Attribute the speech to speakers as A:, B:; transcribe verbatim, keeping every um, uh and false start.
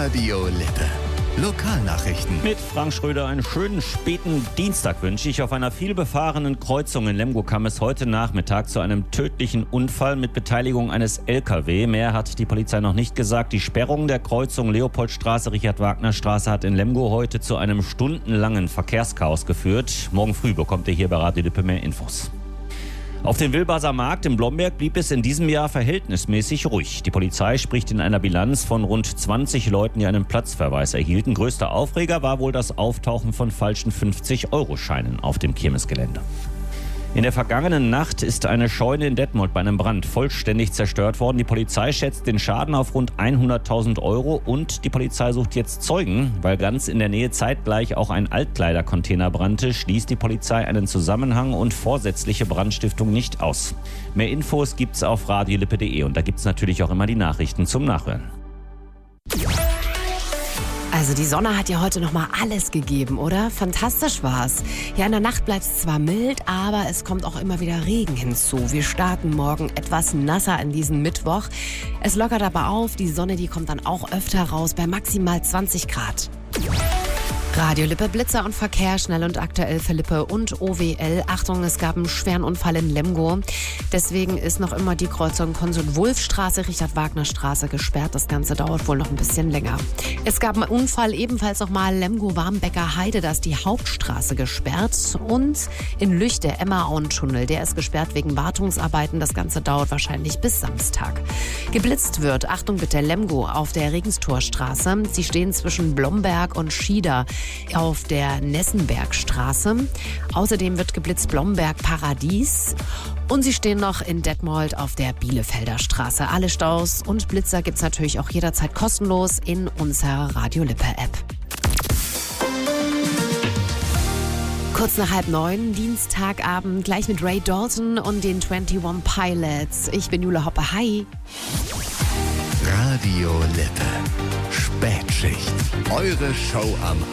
A: Radio Lippe. Lokalnachrichten.
B: Mit Frank Schröder einen schönen späten Dienstag wünsche ich. Auf einer vielbefahrenen Kreuzung in Lemgo kam es heute Nachmittag zu einem tödlichen Unfall mit Beteiligung eines L K W. Mehr hat die Polizei noch nicht gesagt. Die Sperrung der Kreuzung Leopoldstraße, Richard-Wagner-Straße hat in Lemgo heute zu einem stundenlangen Verkehrschaos geführt. Morgen früh bekommt ihr hier bei Radio Lippe mehr Infos. Auf dem Wilbaser Markt in Blomberg blieb es in diesem Jahr verhältnismäßig ruhig. Die Polizei spricht in einer Bilanz von rund zwanzig Leuten, die einen Platzverweis erhielten. Größter Aufreger war wohl das Auftauchen von falschen fünfzig-Euro-Scheinen auf dem Kirmesgelände. In der vergangenen Nacht ist eine Scheune in Detmold bei einem Brand vollständig zerstört worden. Die Polizei schätzt den Schaden auf rund hunderttausend Euro und die Polizei sucht jetzt Zeugen. Weil ganz in der Nähe zeitgleich auch ein Altkleidercontainer brannte, schließt die Polizei einen Zusammenhang und vorsätzliche Brandstiftung nicht aus. Mehr Infos gibt's auf radiolippe punkt de und da gibt's natürlich auch immer die Nachrichten zum Nachhören.
C: Also die Sonne hat ja heute nochmal alles gegeben, oder? Fantastisch war's. Ja, in der Nacht bleibt es zwar mild, aber es kommt auch immer wieder Regen hinzu. Wir starten morgen etwas nasser in diesen Mittwoch. Es lockert aber auf, die Sonne, die kommt dann auch öfter raus bei maximal zwanzig Grad. Radio Lippe, Blitzer und Verkehr, schnell und aktuell für Lippe und O W L. Achtung, es gab einen schweren Unfall in Lemgo. Deswegen ist noch immer die Kreuzung Konsul-Wulff-Straße, Richard-Wagner-Straße gesperrt. Das Ganze dauert wohl noch ein bisschen länger. Es gab einen Unfall ebenfalls nochmal Lemgo-Warmbecker Heide. Da ist die Hauptstraße gesperrt. Und in Lüch der Emma-Auen-Tunnel. Der ist gesperrt wegen Wartungsarbeiten. Das Ganze dauert wahrscheinlich bis Samstag. Geblitzt wird, Achtung bitte, Lemgo auf der Regenstorstraße. Sie stehen zwischen Blomberg und Schieder auf der Nessenbergstraße. Außerdem wird geblitzt Blomberg Paradies. Und sie stehen noch in Detmold auf der Bielefelder Straße. Alle Staus und Blitzer gibt's natürlich auch jederzeit kostenlos in unserer Radio Lippe App. Kurz nach halb neun, Dienstagabend, gleich mit Ray Dalton und den einundzwanzig Pilots. Ich bin Jule Hoppe. Hi.
A: Radio Lippe. Spätschicht. Eure Show am